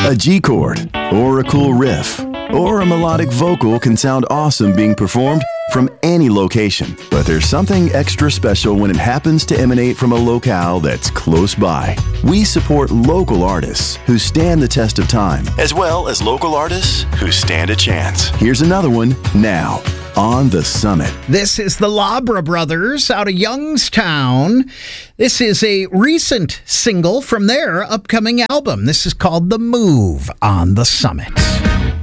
A G chord, or a cool riff, or a melodic vocal can sound awesome being performed from any location. But there's something extra special when it happens to emanate from a locale that's close by. We support local artists who stand the test of time, as well as local artists who stand a chance. Here's another one now on The Summit. This is the Labra Brothers out of Youngstown. This is a recent single from their upcoming album. This is called The Move on The Summit.